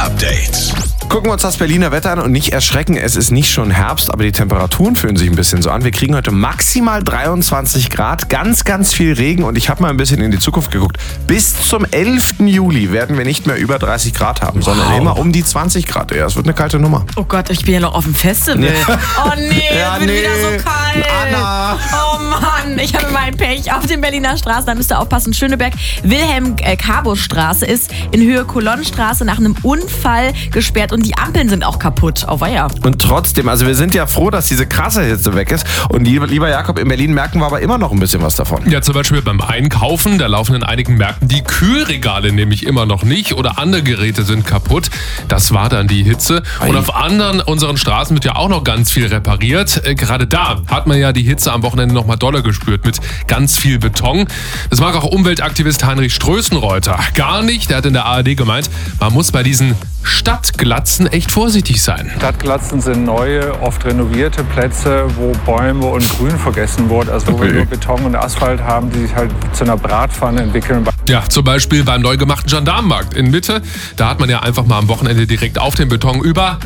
Update. Gucken wir uns das Berliner Wetter an und nicht erschrecken, es ist nicht schon Herbst, aber die Temperaturen fühlen sich ein bisschen so an. Wir kriegen heute maximal 23 Grad, ganz, ganz viel Regen und ich habe mal ein bisschen in die Zukunft geguckt. Bis zum 11. Juli werden wir nicht mehr über 30 Grad haben, sondern immer um die 20 Grad. Ja, es wird eine kalte Nummer. Oh Gott, ich bin ja noch auf dem Festival. Ja. Oh nee, Ja, es wird nee. wieder so kalt. Anna. Oh Mann, ich habe mein Pech auf den Berliner Straßen. Da müsst ihr aufpassen. Schöneberg, Wilhelm-Kabus-Straße ist in Höhe Kolonnenstraße nach einem Unfall gesperrt und die Ampeln sind auch kaputt. Oh weia. Und trotzdem, also wir sind ja froh, dass diese krasse Hitze weg ist. Und lieber Jakob, in Berlin merken wir aber immer noch ein bisschen was davon. Ja, zum Beispiel beim Einkaufen, da laufen in einigen Märkten die Kühlregale nämlich immer noch nicht oder andere Geräte sind kaputt. Das war dann die Hitze. Und auf anderen unseren Straßen wird ja auch noch ganz viel repariert. Gerade da hat man ja die Hitze am Wochenende noch mal doller gespürt mit ganz viel Beton. Das mag auch Umweltaktivist Heinrich Strößenreuter gar nicht. Der hat in der ARD gemeint, man muss bei diesen Stadtglatzen echt vorsichtig sein. Stadtglatzen sind neue, oft renovierte Plätze, wo Bäume und Grün vergessen wurde. Also wo wir nur Beton und Asphalt haben, die sich halt zu einer Bratpfanne entwickeln. Ja, zum Beispiel beim neu gemachten Gendarmenmarkt in Mitte. Da hat man ja einfach mal am Wochenende direkt auf dem Beton über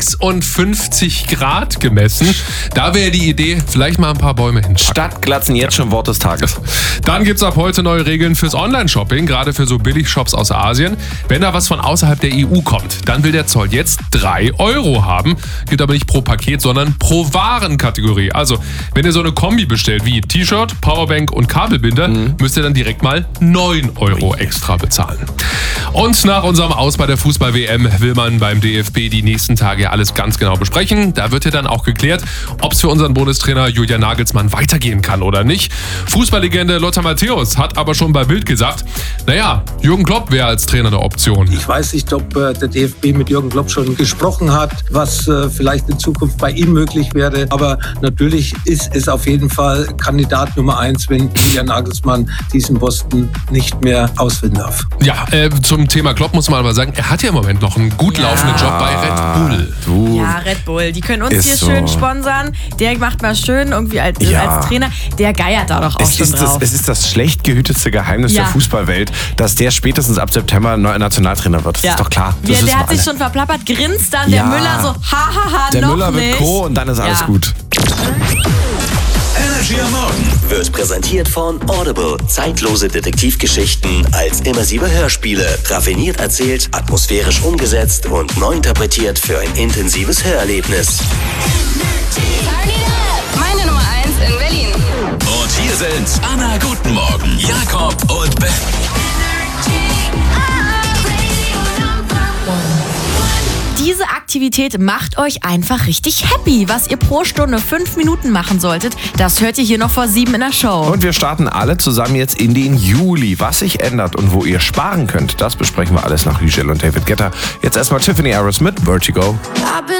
56 Grad gemessen. Da wäre die Idee, vielleicht mal ein paar Bäume hinpacken. Stadtglatzen, jetzt schon Wort des Tages. Dann gibt's ab heute neue Regeln fürs Online-Shopping, gerade für so Billigshops aus Asien. Wenn da was von außerhalb der EU kommt, dann will der Zoll jetzt 3 Euro haben. Gilt aber nicht pro Paket, sondern pro Warenkategorie. Also, wenn ihr so eine Kombi bestellt wie T-Shirt, Powerbank und Kabelbinder, müsst ihr dann direkt mal 9 Euro extra bezahlen. Und nach unserem Aus bei der Fußball-WM will man beim DFB die nächsten Tage alles ganz genau besprechen. Da wird ja dann auch geklärt, ob es für unseren Bundestrainer Julian Nagelsmann weitergehen kann oder nicht. Fußballlegende Lothar Matthäus hat aber schon bei Bild gesagt, naja, Jürgen Klopp wäre als Trainer eine Option. Ich weiß nicht, ob der DFB mit Jürgen Klopp schon gesprochen hat, was vielleicht in Zukunft bei ihm möglich wäre. Aber natürlich ist es auf jeden Fall Kandidat Nummer 1, wenn Julian Nagelsmann diesen Posten nicht mehr ausfüllen darf. Ja, zum Thema Klopp muss man aber sagen, er hat ja im Moment noch einen gut laufenden Job bei Red Bull. Ja, Red Bull. Die können uns Ist hier so. schön sponsern. Der macht mal schön irgendwie als Trainer. Der geiert da doch auch schon drauf. Es ist das schlecht gehütete Geheimnis der Fußballwelt, dass der spätestens ab September neuer Nationaltrainer wird. Das ist doch klar. Das Der wissen hat wir sich alle. schon verplappert, grinst dann der Müller so, hahaha, Der noch Müller wird nicht. Co. und dann ist alles gut. Energy am Morgen Wird präsentiert von Audible. Zeitlose Detektivgeschichten als immersive Hörspiele. Raffiniert erzählt, atmosphärisch umgesetzt und neu interpretiert für ein intensives Hörerlebnis. Meine Nummer 1 in Berlin. Und hier sind Anna, guten Morgen, Jakob und Ben. Diese Aktivität macht euch einfach richtig happy. Was ihr pro Stunde 5 Minuten machen solltet, das hört ihr hier noch vor 7 in der Show. Und wir starten alle zusammen jetzt in den Juli. Was sich ändert und wo ihr sparen könnt, das besprechen wir alles nach Hügel und David Guetta. Jetzt erstmal Tiffany Harris mit Vertigo.